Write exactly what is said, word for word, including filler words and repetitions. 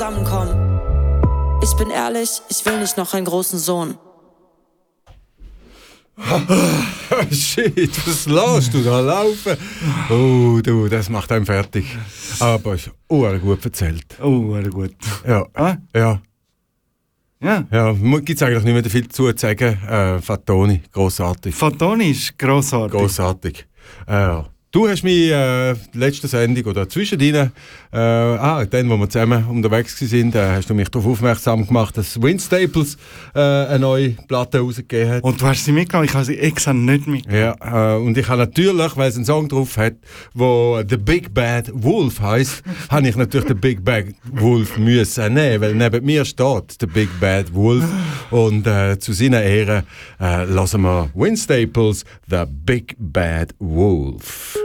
zusammenkommen. Ich bin ehrlich, ich will nicht noch einen großen Sohn. Shit, was lässt du da laufen? Oh, du, das macht einen fertig. Aber ist auch gut erzählt. Oh, gut. Ja, Ah? ja. Ja. Ja, gibt es eigentlich nicht mehr viel zu sagen. Äh, Fatoni, grossartig. Fatoni ist grossartig. Grossartig. Äh, du hast mich äh, letzte Sendung oder zwischendrin, äh, ah, dann, wo wir zusammen unterwegs waren, äh, hast du mich darauf aufmerksam gemacht, dass Vince Staples äh, eine neue Platte rausgegeben hat. Und du hast sie mitgenommen, ich habe sie extra nicht mitgenommen. Ja, äh, und ich habe natürlich, weil es einen Song drauf hat, wo The Big Bad Wolf heisst, habe ich natürlich den Big Bad Wolf müssen nehmen, weil neben mir steht der Big Bad Wolf. Und äh, zu seiner Ehre äh, hören wir Vince Staples, The Big Bad Wolf.